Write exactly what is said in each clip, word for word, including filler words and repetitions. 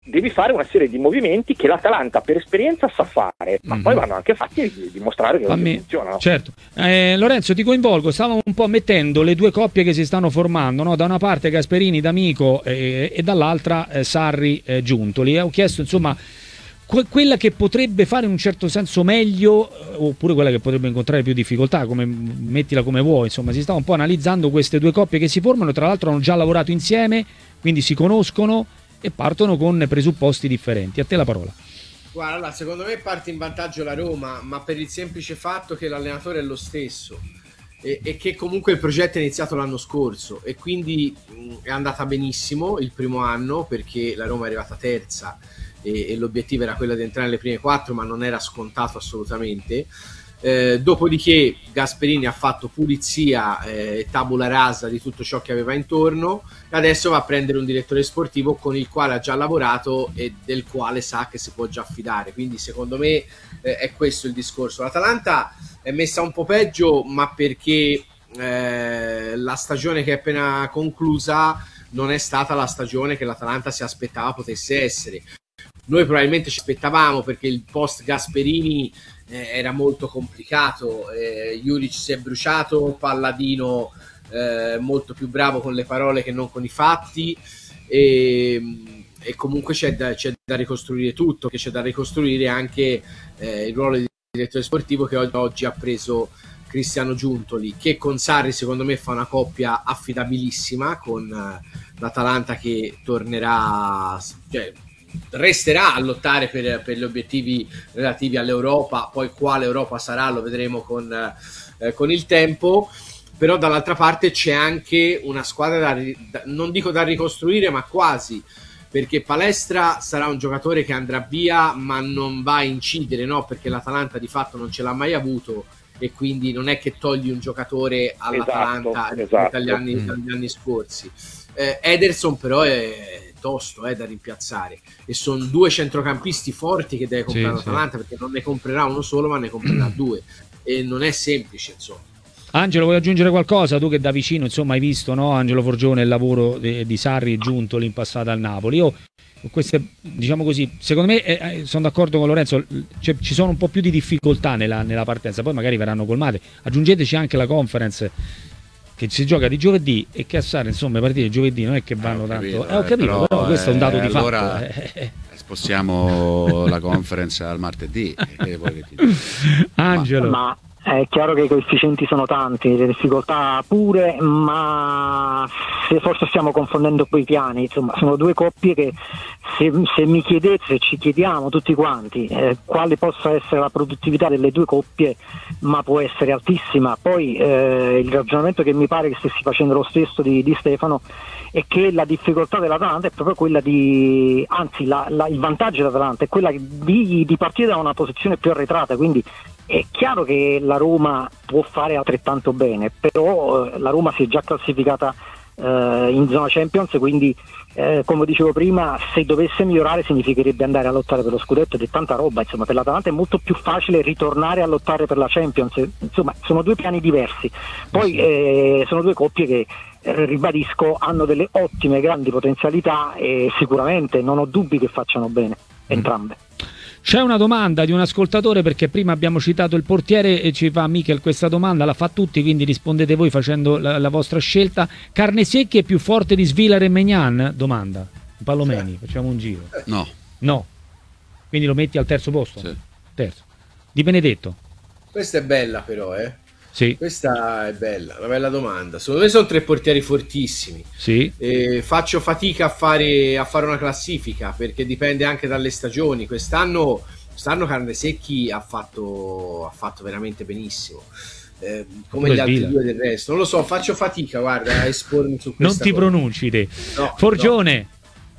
devi fare una serie di movimenti che l'Atalanta per esperienza sa fare, ma mm-hmm. poi vanno anche fatti di dimostrare che Fammi... funzionano. Certo. Eh, Lorenzo, ti coinvolgo, stavamo un po' mettendo le due coppie che si stanno formando, no? Da una parte Gasperini D'Amico eh, e dall'altra eh, Sarri eh, Giuntoli. Eh, ho chiesto insomma que- quella che potrebbe fare in un certo senso meglio, oppure quella che potrebbe incontrare più difficoltà, come mettila come vuoi, insomma si sta un po' analizzando queste due coppie che si formano, tra l'altro hanno già lavorato insieme, quindi si conoscono e partono con presupposti differenti. A te la parola. Guarda, secondo me parte in vantaggio la Roma, ma per il semplice fatto che l'allenatore è lo stesso e, e che comunque il progetto è iniziato l'anno scorso e quindi mh, è andata benissimo il primo anno perché la Roma è arrivata terza e, e l'obiettivo era quello di entrare nelle prime quattro, ma non era scontato assolutamente. Eh, dopodiché Gasperini ha fatto pulizia e eh, tabula rasa di tutto ciò che aveva intorno e adesso va a prendere un direttore sportivo con il quale ha già lavorato e del quale sa che si può già affidare, quindi secondo me eh, è questo il discorso. L'Atalanta è messa un po' peggio, ma perché eh, la stagione che è appena conclusa non è stata la stagione che l'Atalanta si aspettava potesse essere. Noi probabilmente ci aspettavamo, perché il post Gasperini eh, era molto complicato, eh, Juric si è bruciato, Palladino eh, molto più bravo con le parole che non con i fatti, e, e comunque c'è da, c'è da ricostruire tutto, che c'è da ricostruire anche eh, il ruolo di direttore sportivo che oggi ha preso Cristiano Giuntoli, che con Sarri secondo me fa una coppia affidabilissima, con uh, l'Atalanta che tornerà, cioè, resterà a lottare per, per gli obiettivi relativi all'Europa, poi quale Europa sarà lo vedremo con, eh, con il tempo, però dall'altra parte c'è anche una squadra da, da, non dico da ricostruire, ma quasi, perché Palestra sarà un giocatore che andrà via ma non va a incidere, no? Perché l'Atalanta di fatto non ce l'ha mai avuto e quindi non è che togli un giocatore all'Atalanta esatto, esatto. Dagli, anni, mm. dagli anni scorsi. eh, Ederson però è tosto eh, da rimpiazzare, e sono due centrocampisti forti che deve comprare sì, l'Atalanta, sì. Perché non ne comprerà uno solo ma ne comprerà due e non è semplice, insomma. Angelo, vuoi aggiungere qualcosa? Tu che da vicino insomma hai visto, no, Angelo Forgione, il lavoro di, di Sarri e Giuntoli in passato al Napoli. Io queste, diciamo così, secondo me eh, sono d'accordo con Lorenzo, cioè, ci sono un po' più di difficoltà nella, nella partenza, poi magari verranno colmate. Aggiungeteci anche la conference che si gioca di giovedì e che a Sarri insomma le partite di giovedì non è che vanno eh, capito, tanto eh, ho capito, però, però questo è un dato eh, di allora fatto eh. spostiamo la conference al martedì eh, Angelo. Ma è chiaro che i coefficienti sono tanti, le difficoltà pure, ma se forse stiamo confondendo poi i piani. Insomma, sono due coppie che se, se mi chiedete, se ci chiediamo tutti quanti eh, quale possa essere la produttività delle due coppie, ma può essere altissima. Poi eh, il ragionamento che mi pare che stessi facendo lo stesso di, di Stefano è che la difficoltà dell'Atalanta è proprio quella di, anzi la, la, il vantaggio dell'Atalanta è quella di, di partire da una posizione più arretrata, quindi è chiaro che la Roma può fare altrettanto bene, però eh, la Roma si è già classificata eh, in zona Champions, quindi eh, come dicevo prima, se dovesse migliorare significherebbe andare a lottare per lo scudetto ed è tanta roba. Insomma, per l'Atalanta è molto più facile ritornare a lottare per la Champions. Insomma, sono due piani diversi. Poi eh, sono due coppie che eh, ribadisco, hanno delle ottime grandi potenzialità e sicuramente non ho dubbi che facciano bene entrambe. C'è una domanda di un ascoltatore, perché prima abbiamo citato il portiere e ci fa Michel questa domanda, la fa tutti, quindi rispondete voi facendo la, la vostra scelta. Carne Secchi è più forte di Svilar e Maignan? Domanda Palomeni, facciamo un giro. No. No. Quindi lo metti al terzo posto? Sì. Terzo. Di Benedetto. Questa è bella però, eh. Sì. Questa è bella, una bella domanda. Secondo me sono tre portieri fortissimi. Sì. E faccio fatica a fare, a fare una classifica, perché dipende anche dalle stagioni. Quest'anno, quest'anno Carne Secchi ha fatto, ha fatto veramente benissimo. Eh, come Pure gli altri Svilar. due del resto. Non lo so, faccio fatica, guarda, a espormi su questa Non ti cosa. pronunci te. No, Forgione. no.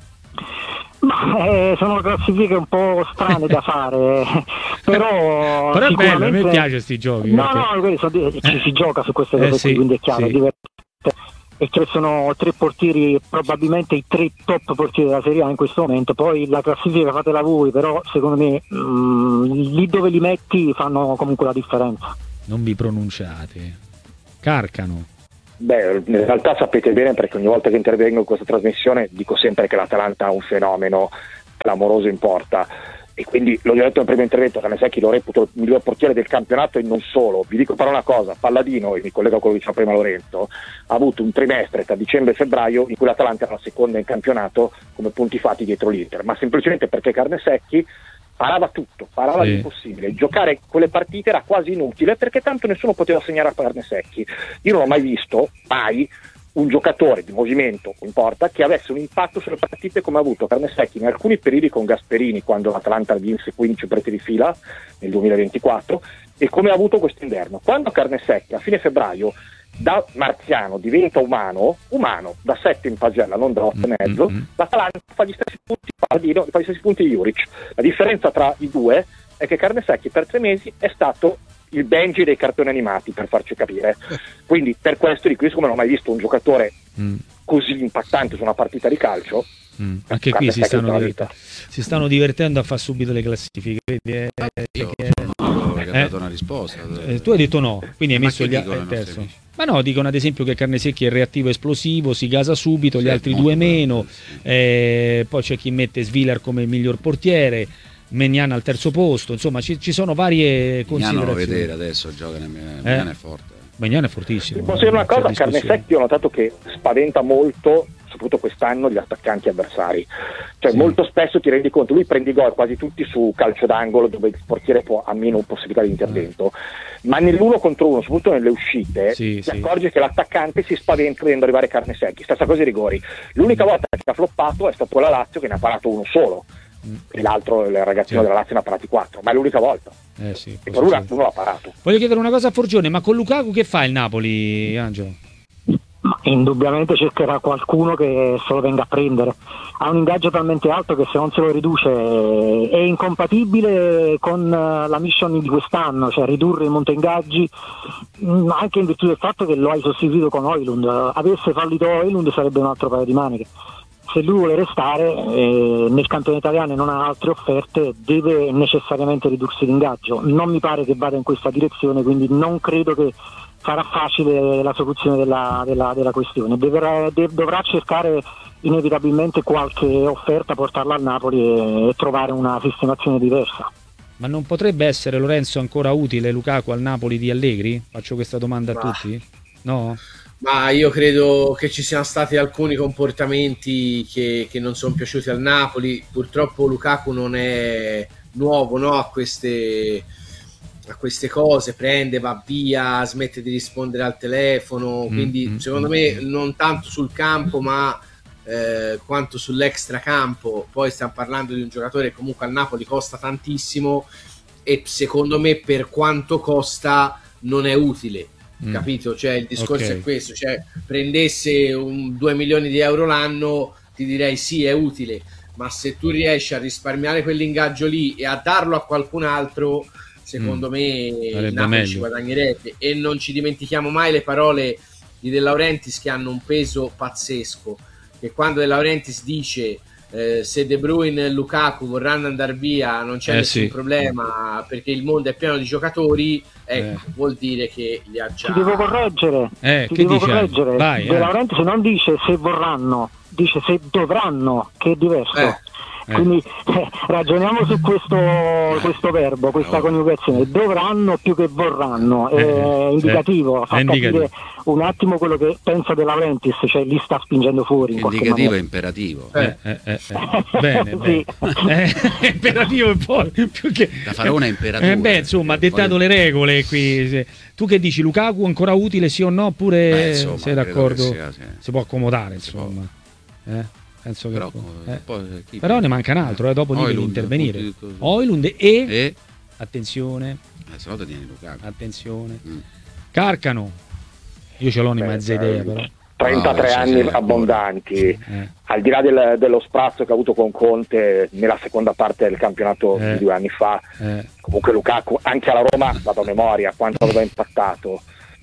Ma eh, sono classifiche un po' strane da fare, però però è sicuramente... bello, a me piace sti giochi. No, perché... no, quelli sono... ci eh. si gioca su queste cose eh, qui, sì, quindi è chiaro, sì. è divertente. E che sono tre portieri, probabilmente i tre top portieri della Serie A in questo momento. Poi la classifica fatela voi, però secondo me mh, lì dove li metti fanno comunque la differenza. Non vi pronunciate. Carcano. Beh, in realtà sapete bene, perché ogni volta che intervengo in questa trasmissione dico sempre che l'Atalanta ha un fenomeno clamoroso in porta, e quindi l'ho detto nel primo intervento, Carnesecchi lo reputo il miglior portiere del campionato, e non solo. Vi dico però una cosa: Palladino, e mi collego a quello che diceva prima Lorenzo, ha avuto un trimestre tra dicembre e febbraio in cui l'Atalanta era la seconda in campionato come punti fatti dietro l'Inter, ma semplicemente perché Carnesecchi parava tutto, parava sì. l'impossibile. Giocare quelle partite era quasi inutile perché tanto nessuno poteva segnare a Carnesecchi. Io non ho mai visto, mai, un giocatore di movimento in porta che avesse un impatto sulle partite come ha avuto Carnesecchi in alcuni periodi con Gasperini, quando l'Atalanta vinse quindici partite di fila nel duemilaventiquattro, e come ha avuto quest'inverno. Quando Carnesecchi a fine febbraio da marziano diventa umano, umano da sette in pagella, non da otto e mezzo, mm-hmm. l'Atalanta fa gli stessi punti Palladino, fa gli stessi punti di Juric. La differenza tra i due è che Carnesecchi per tre mesi è stato il Benji dei cartoni animati, per farci capire. Quindi per questo di qui, siccome non ho mai visto un giocatore mm. così impattante su una partita di calcio, mm. anche qui si stanno, divert- si stanno divertendo a fare subito le classifiche. Vedi, eh, io che, ho eh, dato una risposta. Eh, tu hai detto no, quindi hai Ma messo gli altri terzo. Ma no, dicono ad esempio che Carnesecchi è reattivo esplosivo, si gasa subito, sì, gli altri due meno, eh, poi c'è chi mette Svilar come il miglior portiere, Maignan al terzo posto, insomma ci, ci sono varie considerazioni. Maignan lo vedere adesso, gioca nel Maignan, eh? è forte. Maignan è fortissimo. Posso dire una cosa, Carnesecchi ho notato che spaventa molto, soprattutto quest'anno, gli attaccanti avversari. Cioè sì. molto spesso ti rendi conto, lui prende i gol quasi tutti su calcio d'angolo dove il portiere può, ha meno possibilità di intervento, mm. ma nell'uno contro uno, soprattutto nelle uscite, sì, ti sì. accorgi che l'attaccante si spaventa vedendo arrivare Carnesecchi. Stessa cosa ai rigori. L'unica volta che ha floppato è stato la Lazio, che ne ha parato uno solo. E l'altro, il ragazzino sì. della Lazio, ne ha parati quattro, ma è l'unica volta. Eh sì, e per una uno l'ha parato. Voglio chiedere una cosa a Forgione, ma con Lukaku che fa il Napoli, Angelo? Ma indubbiamente cercherà qualcuno che se lo venga a prendere. Ha un ingaggio talmente alto che se non se lo riduce è incompatibile con la mission di quest'anno, cioè ridurre il monte ingaggi, anche in virtù del fatto che lo hai sostituito con Højlund. Avesse fallito Højlund sarebbe un altro paio di maniche. Se lui vuole restare eh, nel campione italiano e non ha altre offerte, deve necessariamente ridursi l'ingaggio. Non mi pare che vada in questa direzione, quindi non credo che sarà facile la soluzione della, della, della questione. Dovrà, de, dovrà cercare inevitabilmente qualche offerta, portarla al Napoli e, e trovare una sistemazione diversa. Ma non potrebbe essere, Lorenzo, ancora utile Lukaku al Napoli di Allegri? Faccio questa domanda a Ma... tutti? No? Ma io credo che ci siano stati alcuni comportamenti che, che non sono piaciuti al Napoli. Purtroppo Lukaku non è nuovo, no, a queste a queste cose, prende, va via, smette di rispondere al telefono, quindi mm, secondo mm, me non tanto sul campo ma eh, quanto sull'extracampo. Poi stiamo parlando di un giocatore che comunque al Napoli costa tantissimo e secondo me per quanto costa non è utile. Capito? Cioè il discorso okay. è questo, cioè prendesse un due milioni di euro l'anno ti direi sì, è utile, ma se tu riesci a risparmiare quell'ingaggio lì e a darlo a qualcun altro, secondo mm. me il Napoli ci guadagnerebbe. E non ci dimentichiamo mai le parole di De Laurentiis, che hanno un peso pazzesco, che quando De Laurentiis dice Eh, se De Bruyne e Lukaku vorranno andare via non c'è eh, nessun sì. problema perché il mondo è pieno di giocatori, ecco, eh. vuol dire che li ha già. Ti devo correggere, eh, ti che devo dice? correggere. Vai, De eh. Laurentiis non dice se vorranno, dice se dovranno, che è diverso. Eh. Quindi eh, ragioniamo su questo, questo verbo, questa coniugazione. Dovranno più che vorranno, è eh, indicativo, eh, fa è capire indicativo. Un attimo quello che pensa De Laurentiis, cioè li sta spingendo fuori. In indicativo e imperativo. Eh, eh, eh, eh. Bene, bene. Eh, imperativo e poi più che da Faraone è imperativo. Eh, beh, insomma, ha dettato le regole qui. Tu che dici, Lukaku ancora utile sì o no? Oppure beh, insomma, sei d'accordo? Sia, sì. Si può accomodare, insomma. Eh? Penso che però, eh. poi, però ne manca un altro, eh, dopo devi intervenire. Højlund e, e attenzione, eh, se no ti tieni Lukaku. Attenzione, mm. Carcano. Io ce l'ho in mezza idea, però. trentatré no, anni sì, abbondanti, eh. al di là del, dello sprazzo che ha avuto con Conte nella seconda parte del campionato eh. di due anni fa. Eh. Comunque Lukaku anche alla Roma, vado a memoria, quanto aveva impattato.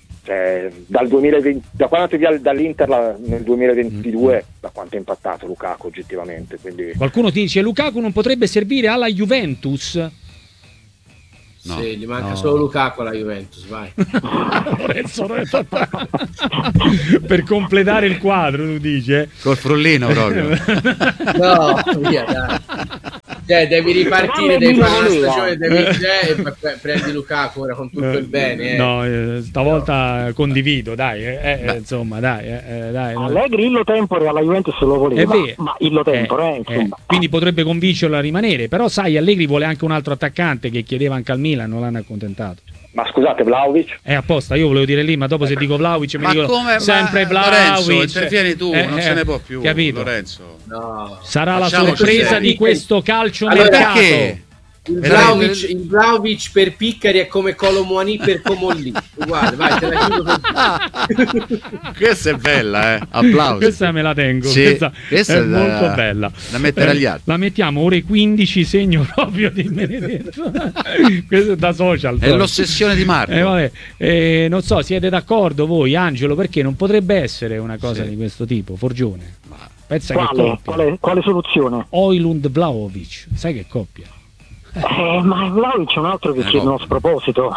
Cioè, dal duemilaventi, da quando è via dall'Inter la, nel duemilaventidue, mm-hmm. da quanto è impattato Lukaku oggettivamente. Quindi... Qualcuno ti dice Lukaku non potrebbe servire alla Juventus? No. Sì, gli manca No. solo Lukaku alla Juventus, vai. Lorenzo, per completare il quadro, tu dici, eh? Col frullino proprio. No, via, dai. Cioè, devi ripartire, devi fare una stagione, devi, eh, e poi prendi Lukaku ora con tutto il bene. Eh. No, eh, stavolta no. condivido, dai, eh, eh, insomma, dai, eh, dai. Allegri illo tempore alla Juventus lo voleva, ma illo tempore, eh, eh, quindi potrebbe convincerlo a rimanere, però sai, Allegri vuole anche un altro attaccante che chiedeva anche al Milan, non l'hanno accontentato. Ma scusate, Vlahovic? È apposta, io volevo dire lì, ma dopo se dico Vlahovic mi ma dicono come, sempre ma, Vlahovic. Lorenzo, intervieni tu, eh, non eh, se ne può più, capito? Lorenzo. No. Sarà Facciamoci la sorpresa seri. di questo calcio Allora, mercato. perché? Il Vlahovic, il Vlahovic per Piccari è come Colomouani per Comolli. Uguale, vai, te la chiudo per... Questa è bella, eh. Applausi. Questa me la tengo, Sì, questa, questa è è da- molto bella. da mettere agli atti. La mettiamo ore quindici, segno proprio di Benedetto. Questo è da social. È proprio. l'ossessione di Marco. Eh, vabbè. Eh, non so, siete d'accordo voi, Angelo? Perché non potrebbe essere una cosa Sì. di questo tipo, Forgione? Pensa che quale, coppia. quale, quale soluzione? Oilund Vlahovic, sai che coppia? Eh, ma Vlahovic è un altro che Eh, chiede no. uno sproposito.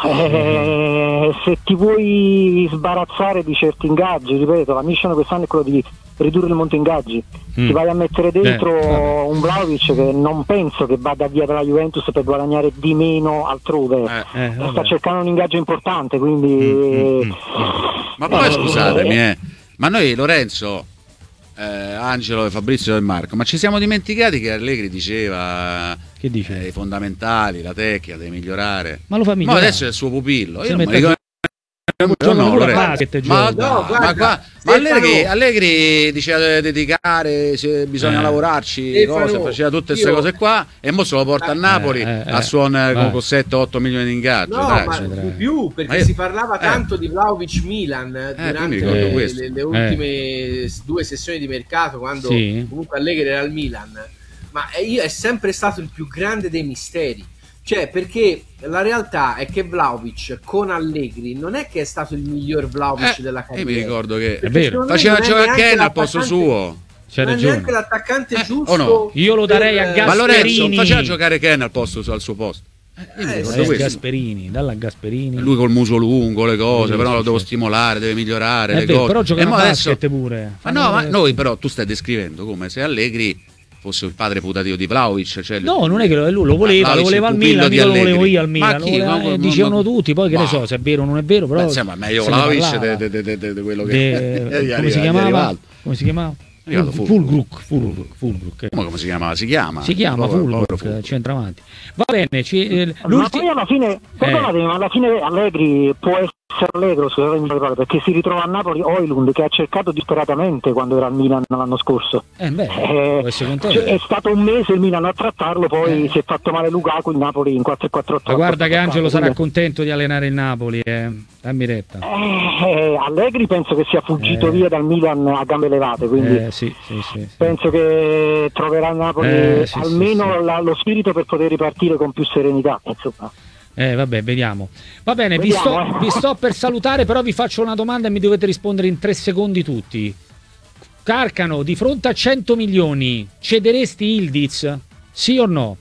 Eh, se ti vuoi sbarazzare di certi ingaggi, ripeto, la mission quest'anno è quella di ridurre il monte ingaggi. Mm. Ti vai a mettere dentro Eh, vabbè. un Vlahovic che non penso che vada via dalla Juventus per guadagnare di meno altrove. Eh. Eh, Sta vabbè. cercando un ingaggio importante, quindi Mm, mm, mm. Ma poi Eh, scusatemi, eh. Ma noi Lorenzo, eh, Angelo e Fabrizio e Marco, ma ci siamo dimenticati che Allegri diceva Che dice? eh, i fondamentali, la tecnica deve migliorare. Ma lo fa Ma migliorare. adesso è il suo pupillo. Si Io non mi mette a ricordo. Gioca No, pure a Lorenzo. basket, ma, gioca. No, ma guarda, qua- ma Stefano- Allegri, Allegri diceva di dedicare, se bisogna Eh. lavorarci, Stefano, cose, faceva tutte queste io- cose qua e mo se lo porta a Napoli Eh, eh, a eh. suon eh, Vai. con sette otto milioni di ingaggio. No, dai, ma cioè. di più, perché Ma io- si parlava eh. tanto di Vlahovic Milan durante mi ricordo le, questo. le- le ultime due sessioni di mercato, quando Sì. comunque Allegri era al Milan. Ma è, io- è sempre stato il più grande dei misteri. Cioè, perché la realtà è che Vlahovic con Allegri non è che è stato il miglior Vlahovic Eh, della io carriera. mi ricordo che È vero. Secondo me faceva non è giocare neanche Ken al posto l'attaccante- suo. C'è non è ragione. neanche l'attaccante Eh, giusto. o no? Io lo darei a per- Gasperini. Ma Lorenzo faceva giocare Ken al posto al suo posto. Eh, io mi Eh, ricordo Eh, questo. Gasperini, dalla Gasperini. Lui col muso lungo, le cose, Sì, però sì, lo devo sì. stimolare, deve migliorare È le vero, cose. però gioca E a mo basket pure. Ma no, ma noi però tu stai descrivendo come se Allegri fosse il padre putativo di Vlahovic, cioè No, non è che lui lo voleva, Vlahovic lo voleva è al il pupillo Milan, di io lo volevo Allegri. io al Milan, Ma lo chi? voleva- Ma- eh, ma- dicevano ma- tutti, poi che ne ma- so se è vero o non è vero, però Beh, insomma, meglio se ne Vlahovic parlava. de, de, de, de, de quello che De- Gli come arriva- si gli è chiamava? arrivato. Come si chiamava? È arrivato Fulbrook, Fulbrook, Fulbrook. eh. Come, come si chiamava? Si chiama? Si chiama Povero- povero Fulbrook, Fulbrook. centravanti. Va bene, ci, eh, ma l'ulti- poi alla fine, perdonatemi, ma alla fine Allegri può essere allegro, scusatemi le parole, perché si ritrova a Napoli Oilund che ha cercato disperatamente quando era al Milan l'anno scorso. Eh, beh, Eh, può essere contento. cioè, è stato un mese il Milan a trattarlo, poi Eh. si è fatto male Lukaku in Napoli in quattro quattro otto. Ma guarda che Angelo sarà Quindi- contento di allenare il Napoli, eh. Dammi retta. Eh, Allegri penso che sia fuggito Eh. via dal Milan a gambe levate, quindi Eh, sì, sì, sì, sì. penso che troverà a Napoli Eh, sì, almeno sì, sì. la- lo spirito per poter ripartire con più serenità. Insomma. Eh, vabbè, vediamo. Va bene, vi sto, Vediamo, eh. vi sto per salutare, però vi faccio una domanda e mi dovete rispondere in tre secondi tutti. Carcano, di fronte a cento milioni, cederesti Ildiz? Sì o no?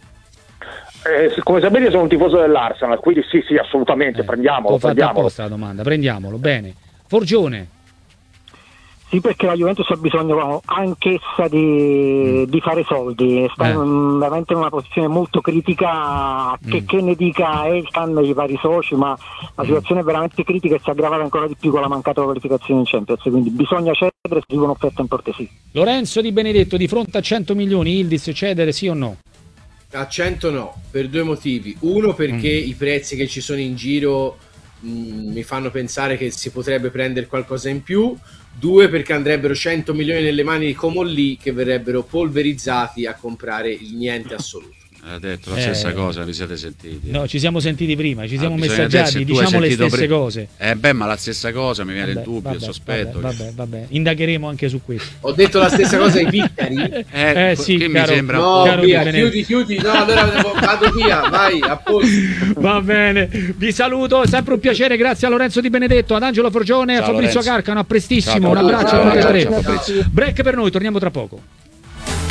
Eh, come sapete sono un tifoso dell'Arsenal, quindi sì, sì, assolutamente, Eh, prendiamolo, T'ho fatto prendiamolo. apposta la domanda, prendiamolo, bene. Forgione, Sì, perché la Juventus ha bisogno anch'essa di, di fare soldi, sta Eh. in- veramente in una posizione molto critica, che, Mm. che ne dica Elkan e i vari soci, ma la situazione è veramente critica e si è aggravata ancora di più con la mancata qualificazione in Champions, quindi bisogna cedere se arriva un'offerta in porte sì. Lorenzo Di Benedetto, di fronte a cento milioni, Ildiz cedere sì o no? A cento no, per due motivi. Uno, perché Mm. i prezzi che ci sono in giro mh, mi fanno pensare che si potrebbe prendere qualcosa in più. Due, perché andrebbero cento milioni nelle mani di Comolli, che verrebbero polverizzati a comprare il niente assoluto. Ha detto la Eh. stessa cosa, vi siete sentiti? No, ci siamo sentiti prima, ci Ah, siamo bisogna vedere messaggiati, se tu hai diciamo le sentito stesse pri- cose. Eh beh, ma la stessa cosa, mi viene Vabbè, il dubbio, vabbè, il sospetto. Vabbè, che- vabbè, vabbè. Indagheremo anche su questo. Ho detto la stessa cosa ai Piccari? Eh, Eh, sì, che mi caro- sembra un No, po'. Caro via, Di Benedetto. chiudi, chiudi. No, allora devo- vado via, vai, a posto. Va bene, vi saluto, è sempre un piacere, grazie a Lorenzo Di Benedetto, ad Angelo Forgione, a Ciao, Fabrizio Lorenzo. Carcano, a prestissimo, Ciao, un abbraccio a ciao, tutti e tre. ciao, ciao. Break per noi, torniamo tra poco.